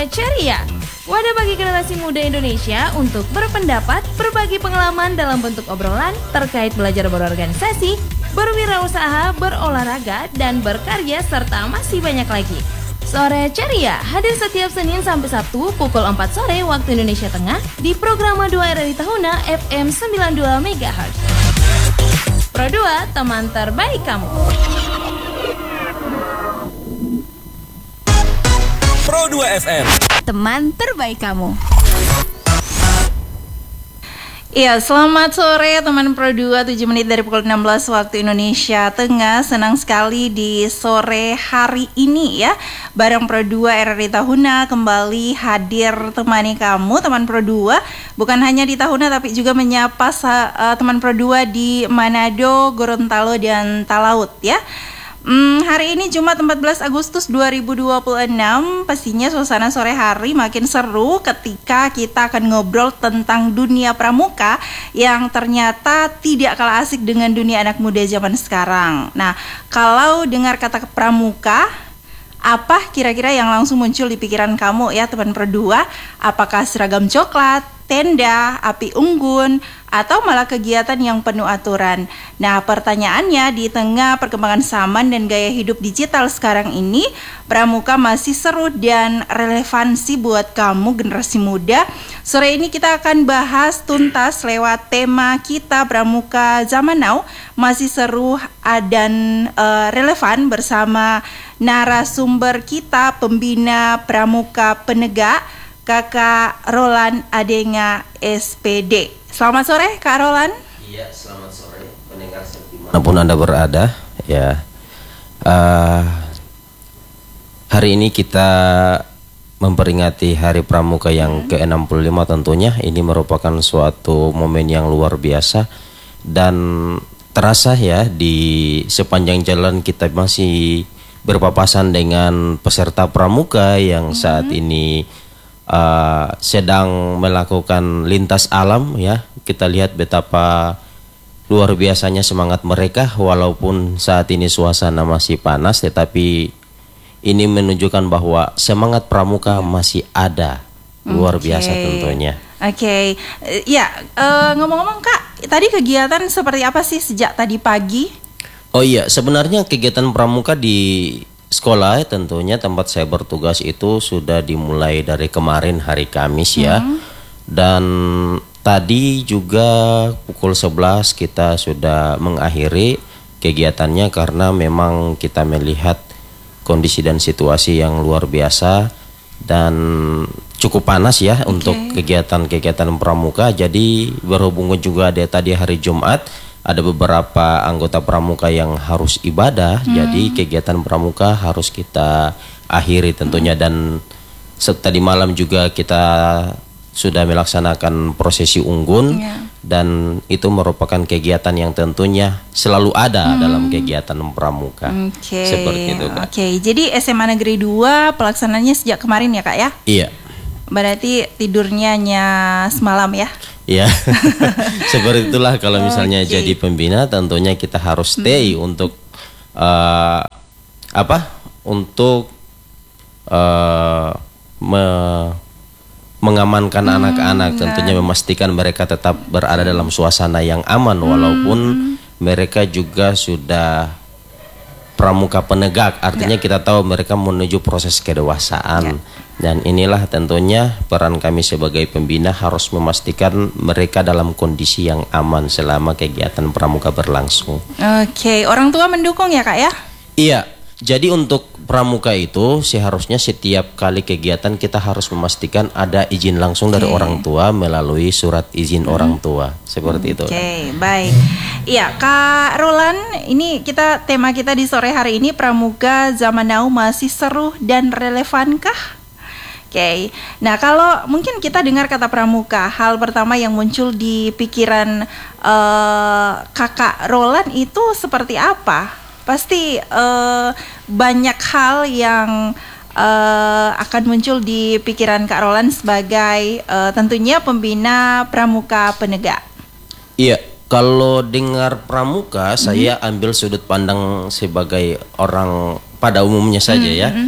Sore Ceria, wadah bagi generasi muda Indonesia untuk berpendapat, berbagi pengalaman dalam bentuk obrolan terkait belajar berorganisasi, berwirausaha, berolahraga, dan berkarya, serta masih banyak lagi. Sore Ceria hadir setiap Senin sampai Sabtu pukul 4 sore waktu Indonesia Tengah di Programa 2 RRI Tahuna FM 92 MHz. Pro 2, teman terbaik kamu. Pro 2 FM, teman terbaik kamu. Iya, selamat sore teman Pro 2, 7 menit dari pukul 16 waktu Indonesia Tengah. Senang sekali di sore hari ini ya, bareng Pro 2 RRI Tahuna kembali hadir temani kamu teman Pro 2. Bukan hanya di Tahuna tapi juga menyapa teman Pro 2 di Manado, Gorontalo, dan Talaut ya. Hari ini Jumat 14 Agustus 2026, pastinya suasana sore hari makin seru ketika kita akan ngobrol tentang dunia pramuka yang ternyata tidak kalah asik dengan dunia anak muda zaman sekarang. Nah, kalau dengar kata pramuka, apa kira-kira yang langsung muncul di pikiran kamu ya teman Pro 2? Apakah seragam coklat, tenda, api unggun, atau malah kegiatan yang penuh aturan? Nah, pertanyaannya, di tengah perkembangan zaman dan gaya hidup digital sekarang ini, pramuka masih seru dan relevansi buat kamu generasi muda? Sore ini kita akan bahas tuntas lewat tema kita pramuka zaman now, masih seru dan relevan bersama narasumber kita, pembina pramuka penegak, Kakak Roland Adenga SPD. Selamat sore Kak Roland. Iya, selamat sore pendengar dimanapun Anda berada ya. Hari ini kita memperingati Hari Pramuka yang ke-65 tentunya. Ini merupakan suatu momen yang luar biasa dan terasa ya di sepanjang jalan kita masih berpapasan dengan peserta pramuka yang saat ini sedang melakukan lintas alam ya. Kita lihat betapa luar biasanya semangat mereka walaupun saat ini suasana masih panas, tetapi ini menunjukkan bahwa semangat pramuka masih ada. Luar biasa tentunya. Oke. Ya, ngomong-ngomong Kak, tadi kegiatan seperti apa sih sejak tadi pagi? Oh iya, sebenarnya kegiatan pramuka di sekolah tentunya tempat saya bertugas itu sudah dimulai dari kemarin hari Kamis ya. Dan tadi juga pukul 11 kita sudah mengakhiri kegiatannya karena memang kita melihat kondisi dan situasi yang luar biasa dan cukup panas ya untuk kegiatan-kegiatan pramuka. Jadi berhubung juga ada tadi hari Jumat, ada beberapa anggota pramuka yang harus ibadah, jadi kegiatan pramuka harus kita akhiri tentunya. Dan tadi malam juga kita sudah melaksanakan prosesi unggun dan itu merupakan kegiatan yang tentunya selalu ada dalam kegiatan pramuka. Seperti itu Kak. Jadi SMA Negeri 2 pelaksananya sejak kemarin ya Kak ya? Iya. Berarti tidurnya hanya semalam ya? Ya, seperti itulah kalau misalnya jadi pembina tentunya kita harus stay untuk untuk mengamankan anak-anak, tentunya memastikan mereka tetap berada dalam suasana yang aman walaupun mereka juga sudah pramuka penegak, artinya kita tahu mereka menuju proses kedewasaan. Dan inilah tentunya peran kami sebagai pembina harus memastikan mereka dalam kondisi yang aman selama kegiatan pramuka berlangsung. Orang tua mendukung ya Kak ya? Iya, jadi untuk pramuka itu seharusnya setiap kali kegiatan kita harus memastikan ada izin langsung dari orang tua melalui surat izin orang tua. Seperti itu. Baik. Iya, Kak Roland, ini tema kita di sore hari ini, pramuka zaman now masih seru dan relevankah? Nah kalau mungkin kita dengar kata pramuka, hal pertama yang muncul di pikiran Kakak Roland itu seperti apa? Pasti banyak hal yang akan muncul di pikiran Kak Roland sebagai tentunya pembina pramuka penegak. Iya, kalau dengar pramuka saya ambil sudut pandang sebagai orang pada umumnya saja ya.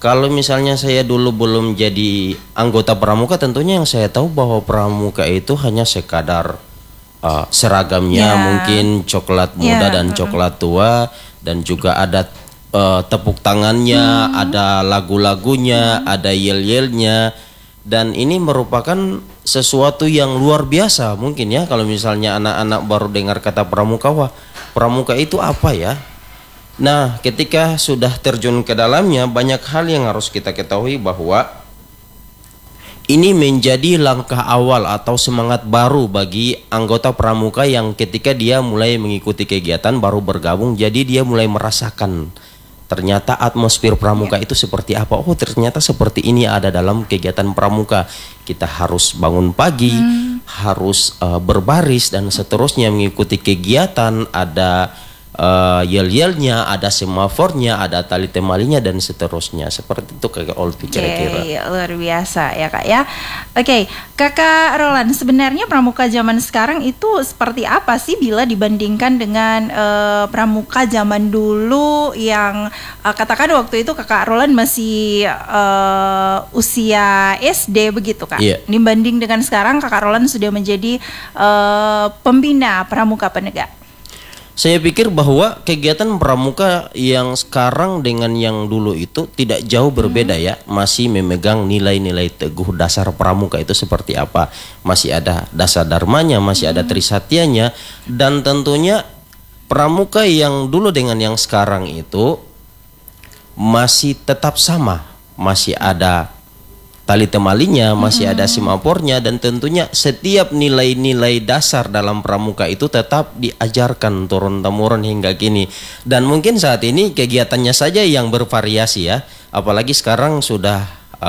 Kalau misalnya saya dulu belum jadi anggota pramuka, tentunya yang saya tahu bahwa pramuka itu hanya sekadar seragamnya, mungkin coklat muda dan coklat tua, dan juga ada tepuk tangannya, ada lagu-lagunya, ada yel-yelnya, dan ini merupakan sesuatu yang luar biasa mungkin ya. Kalau misalnya anak-anak baru dengar kata pramuka, wah pramuka itu apa ya? Nah, ketika sudah terjun ke dalamnya, banyak hal yang harus kita ketahui bahwa ini menjadi langkah awal atau semangat baru bagi anggota pramuka yang ketika dia mulai mengikuti kegiatan baru bergabung, jadi dia mulai merasakan ternyata atmosfer pramuka itu seperti apa. Oh, ternyata seperti ini ada dalam kegiatan pramuka. Kita harus bangun pagi, harus berbaris dan seterusnya mengikuti kegiatan. Ada yel-yelnya, ada semafornya, ada tali temalinya dan seterusnya. Seperti itu Kakak Olvi kira-kira. Luar biasa ya Kak ya. Oke, Kakak Roland, sebenarnya pramuka zaman sekarang itu seperti apa sih bila dibandingkan dengan pramuka zaman dulu yang katakan waktu itu Kakak Roland masih usia SD begitu Kak. Dibanding dengan sekarang Kakak Roland sudah menjadi pembina pramuka penegak. Saya pikir bahwa kegiatan pramuka yang sekarang dengan yang dulu itu tidak jauh berbeda ya. Masih memegang nilai-nilai teguh dasar pramuka itu seperti apa. Masih ada dasar dharmanya, masih ada trisatyanya. Dan tentunya pramuka yang dulu dengan yang sekarang itu masih tetap sama. Masih ada tali temalinya, masih ada semafornya, dan tentunya setiap nilai-nilai dasar dalam pramuka itu tetap diajarkan turun-temurun hingga kini. Dan mungkin saat ini kegiatannya saja yang bervariasi ya. Apalagi sekarang sudah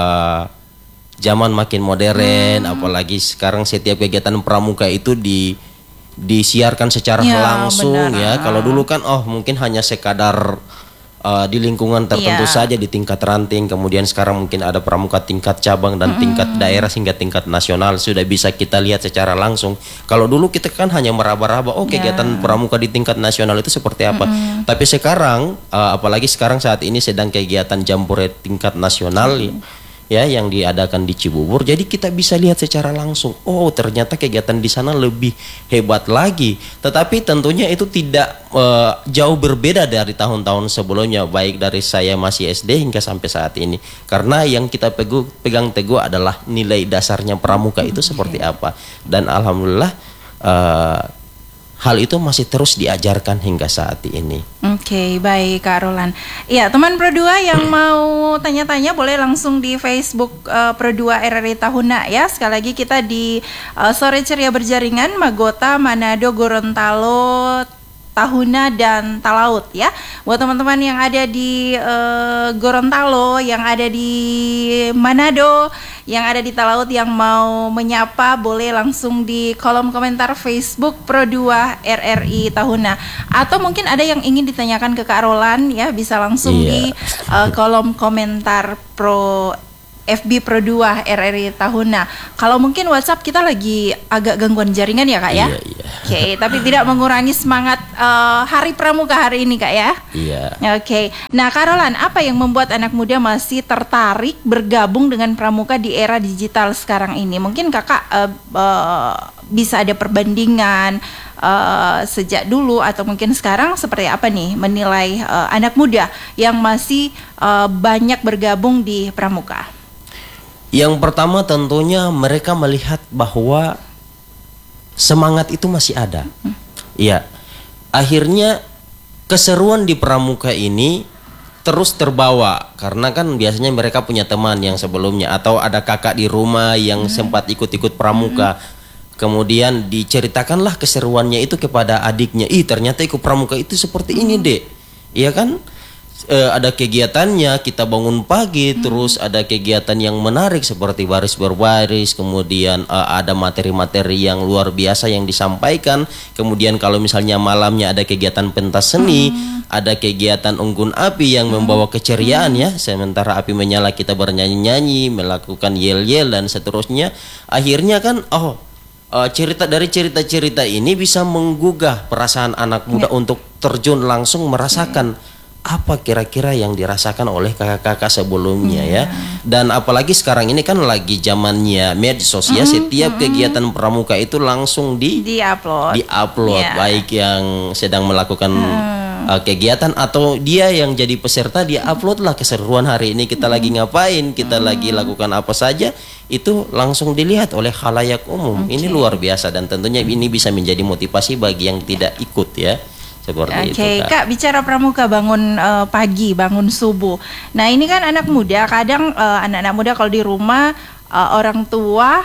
zaman makin modern, apalagi sekarang setiap kegiatan pramuka itu disiarkan secara langsung ya. Kalau dulu kan mungkin hanya sekadar di lingkungan tertentu saja di tingkat ranting, kemudian sekarang mungkin ada pramuka tingkat cabang dan tingkat daerah hingga tingkat nasional sudah bisa kita lihat secara langsung. Kalau dulu kita kan hanya meraba-raba kegiatan pramuka di tingkat nasional itu seperti apa. Tapi sekarang apalagi sekarang saat ini sedang kegiatan jambore tingkat nasional ya yang diadakan di Cibubur. Jadi kita bisa lihat secara langsung, oh ternyata kegiatan di sana lebih hebat lagi. Tetapi tentunya itu tidak jauh berbeda dari tahun-tahun sebelumnya, baik dari saya masih SD hingga sampai saat ini. Karena yang kita pegang teguh adalah nilai dasarnya pramuka itu seperti apa. Dan alhamdulillah hal itu masih terus diajarkan hingga saat ini. Oke, baik Kak Roland. Iya, teman Pro2 yang mau tanya-tanya boleh langsung di Facebook Pro2 RRI Tahuna ya. Sekali lagi kita di Sore Ceria Berjaringan, Magota, Manado, Gorontalo, Tahuna dan Talaut ya. Buat teman-teman yang ada di Gorontalo, yang ada di Manado, yang ada di Talaut yang mau menyapa boleh langsung di kolom komentar Facebook Pro2 RRI Tahuna. Atau mungkin ada yang ingin ditanyakan ke Kak Roland ya, bisa langsung di kolom komentar FB Pro2 RRI Tahuna. Kalau mungkin WhatsApp kita lagi agak gangguan jaringan ya Kak ya. Oke, tapi tidak mengurangi semangat Hari Pramuka hari ini Kak ya. Oke. Nah Kak Roland, apa yang membuat anak muda masih tertarik bergabung dengan pramuka di era digital sekarang ini? Mungkin Kakak bisa ada perbandingan sejak dulu atau mungkin sekarang seperti apa nih menilai anak muda yang masih banyak bergabung di pramuka? Yang pertama tentunya mereka melihat bahwa semangat itu masih ada. Iya. Akhirnya keseruan di pramuka ini terus terbawa karena kan biasanya mereka punya teman yang sebelumnya atau ada kakak di rumah yang sempat ikut-ikut pramuka. Kemudian diceritakanlah keseruannya itu kepada adiknya. Ternyata ikut pramuka itu seperti ini, Dek. Iya kan? Ada kegiatannya, kita bangun pagi, terus ada kegiatan yang menarik seperti baris berbaris, kemudian ada materi-materi yang luar biasa yang disampaikan. Kemudian kalau misalnya malamnya ada kegiatan pentas seni, ada kegiatan unggun api yang membawa keceriaan ya. Sementara api menyala kita bernyanyi-nyanyi, melakukan yel-yel dan seterusnya. Akhirnya kan cerita-cerita ini bisa menggugah perasaan anak muda untuk terjun langsung merasakan apa kira-kira yang dirasakan oleh kakak-kakak sebelumnya ya. Dan apalagi sekarang ini kan lagi zamannya medsos ya, setiap kegiatan pramuka itu langsung Di-upload. Ya. Baik yang sedang melakukan kegiatan atau dia yang jadi peserta, dia upload lah keseruan hari ini kita lagi ngapain, kita lagi lakukan apa saja, itu langsung dilihat oleh khalayak umum. Ini luar biasa dan tentunya ini bisa menjadi motivasi bagi yang tidak ikut ya. Seperti itu, Kak, bicara pramuka bangun pagi, bangun subuh. Nah, ini kan anak muda, kadang anak-anak muda kalau di rumah orang tua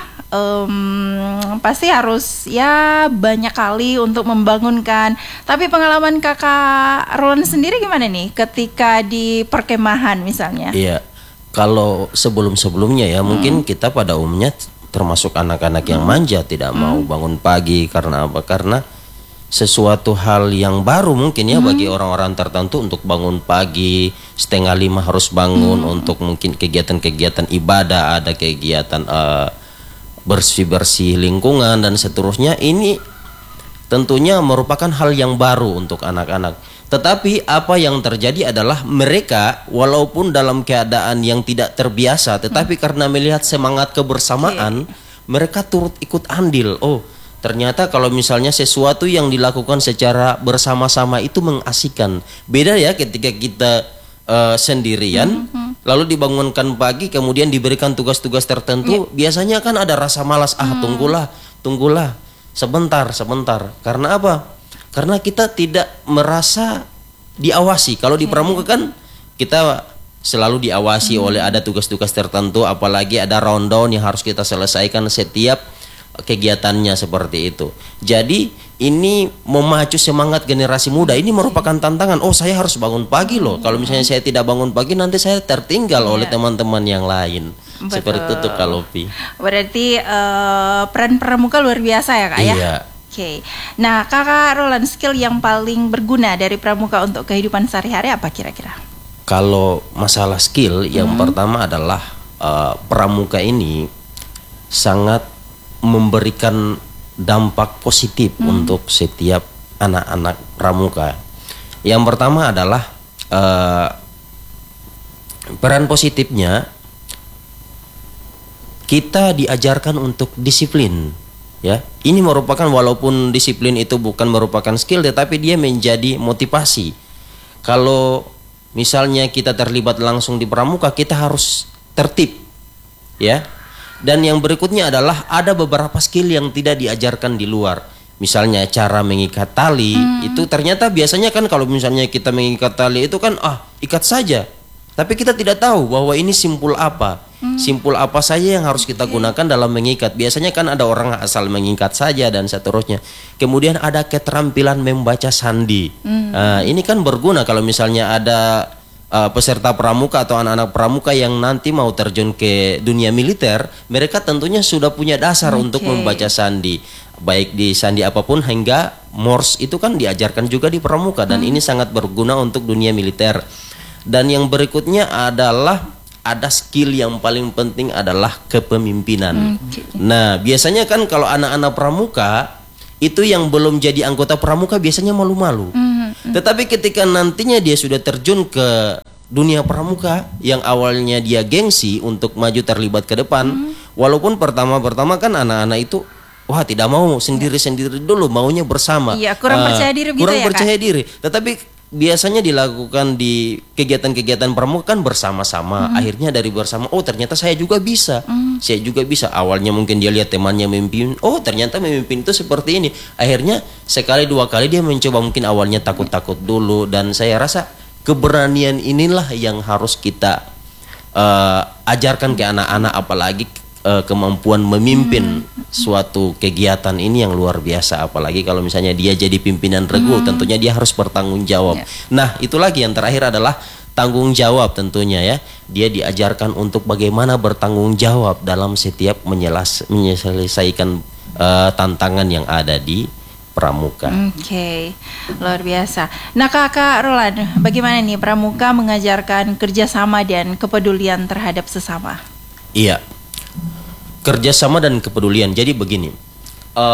pasti harus ya banyak kali untuk membangunkan. Tapi pengalaman Kakak Roland sendiri gimana nih ketika di perkemahan misalnya? Iya. Kalau sebelum-sebelumnya ya mungkin kita pada umumnya termasuk anak-anak yang manja, tidak mau bangun pagi karena apa? Karena sesuatu hal yang baru mungkin ya bagi orang-orang tertentu untuk bangun pagi 4:30 harus bangun untuk mungkin kegiatan-kegiatan ibadah, ada kegiatan bersih-bersih lingkungan dan seterusnya. Ini tentunya merupakan hal yang baru untuk anak-anak. Tetapi apa yang terjadi adalah mereka walaupun dalam keadaan yang tidak terbiasa, tetapi karena melihat semangat kebersamaan, mereka turut ikut andil. Oh, ternyata kalau misalnya sesuatu yang dilakukan secara bersama-sama itu mengasihkan. Beda ya ketika kita sendirian, lalu dibangunkan pagi, kemudian diberikan tugas-tugas tertentu, biasanya kan ada rasa malas. Tunggulah, sebentar. Karena apa? Karena kita tidak merasa diawasi. Kalau di pramuka kan kita selalu diawasi oleh ada tugas-tugas tertentu, apalagi ada rundown yang harus kita selesaikan setiap kegiatannya seperti itu. Jadi ini memacu semangat generasi muda. Ini merupakan tantangan. Oh, saya harus bangun pagi loh. Kalau misalnya saya tidak bangun pagi, nanti saya tertinggal oleh teman-teman yang lain. Betul. Seperti itu kalau Pi. Berarti peran pramuka luar biasa ya Kak ya? Iya. Oke. Nah, Kakak Roland, skill yang paling berguna dari pramuka untuk kehidupan sehari-hari apa kira-kira? Kalau masalah skill, yang pertama adalah pramuka ini sangat memberikan dampak positif untuk setiap anak-anak pramuka. Yang pertama adalah peran positifnya, kita diajarkan untuk disiplin. Ya, ini merupakan walaupun disiplin itu bukan merupakan skill, tetapi dia menjadi motivasi. Kalau misalnya kita terlibat langsung di pramuka, kita harus tertib, ya. Dan yang berikutnya adalah ada beberapa skill yang tidak diajarkan di luar. Misalnya cara mengikat tali, itu ternyata biasanya kan kalau misalnya kita mengikat tali itu kan ikat saja. Tapi kita tidak tahu bahwa ini simpul apa. Simpul apa saja yang harus kita gunakan dalam mengikat. Biasanya kan ada orang asal mengikat saja dan seterusnya. Kemudian ada keterampilan membaca sandi. Nah, ini kan berguna kalau misalnya ada peserta pramuka atau anak-anak pramuka yang nanti mau terjun ke dunia militer, mereka tentunya sudah punya dasar untuk membaca sandi, baik di sandi apapun hingga Morse itu kan diajarkan juga di pramuka dan ini sangat berguna untuk dunia militer. Dan yang berikutnya adalah ada skill yang paling penting adalah kepemimpinan. Nah, biasanya kan kalau anak-anak pramuka itu yang belum jadi anggota pramuka biasanya malu-malu. Tetapi ketika nantinya dia sudah terjun ke dunia pramuka yang awalnya dia gengsi untuk maju terlibat ke depan, walaupun pertama-pertama kan anak-anak itu tidak mau sendiri-sendiri dulu, maunya bersama. Iya, kurang percaya diri gitu kurang ya, percaya diri. Tetapi biasanya dilakukan di kegiatan-kegiatan pramuka kan bersama-sama. Akhirnya dari bersama, ternyata saya juga bisa. Saya juga bisa. Awalnya mungkin dia lihat temannya memimpin, ternyata memimpin itu seperti ini. Akhirnya sekali dua kali dia mencoba, mungkin awalnya takut-takut dulu. Dan saya rasa keberanian inilah yang harus kita ajarkan ke anak-anak, apalagi kemampuan memimpin suatu kegiatan ini yang luar biasa. Apalagi kalau misalnya dia jadi pimpinan regu, tentunya dia harus bertanggung jawab. Nah, itu lagi yang terakhir adalah tanggung jawab tentunya ya. Dia diajarkan untuk bagaimana bertanggung jawab dalam setiap menyelesaikan tantangan yang ada di pramuka. Oke, luar biasa. Nah, Kakak Roland, bagaimana nih pramuka mengajarkan kerjasama dan kepedulian terhadap sesama? Iya, kerjasama dan kepedulian. Jadi begini,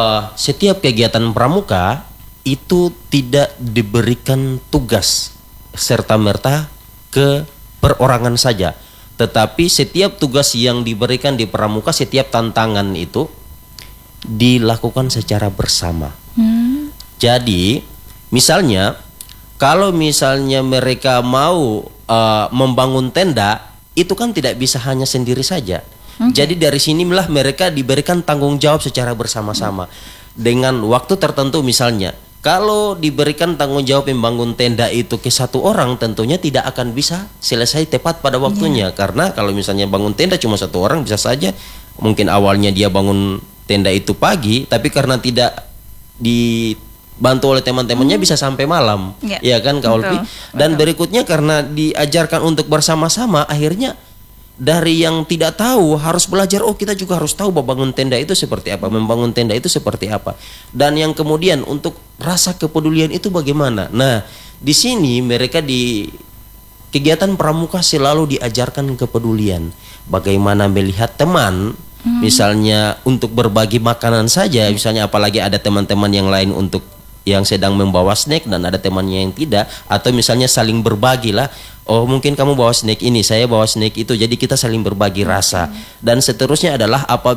setiap kegiatan pramuka itu tidak diberikan tugas, serta-merta ke perorangan saja. Tetapi setiap tugas yang diberikan di pramuka, setiap tantangan itu dilakukan secara bersama. Jadi misalnya kalau misalnya mereka mau membangun tenda, itu kan tidak bisa hanya sendiri saja. Jadi dari sinilah mereka diberikan tanggung jawab secara bersama-sama dengan waktu tertentu. Misalnya kalau diberikan tanggung jawab membangun tenda itu ke satu orang, tentunya tidak akan bisa selesai tepat pada waktunya. Karena kalau misalnya bangun tenda cuma satu orang, bisa saja mungkin awalnya dia bangun tenda itu pagi, tapi karena tidak dibantu oleh teman-temannya bisa sampai malam, ya kan Kak Olpi? Dan berikutnya karena diajarkan untuk bersama-sama, akhirnya dari yang tidak tahu harus belajar. Oh, kita juga harus tahu bahwa bangun tenda itu seperti apa, membangun tenda itu seperti apa. Dan yang kemudian untuk rasa kepedulian itu bagaimana. Nah, di sini mereka di kegiatan pramuka selalu diajarkan kepedulian. Bagaimana melihat teman, misalnya untuk berbagi makanan saja, misalnya apalagi ada teman-teman yang lain untuk yang sedang membawa snack dan ada temannya yang tidak, atau misalnya saling berbagi lah. Oh, mungkin kamu bawa snack ini, saya bawa snack itu, jadi kita saling berbagi rasa. Dan seterusnya adalah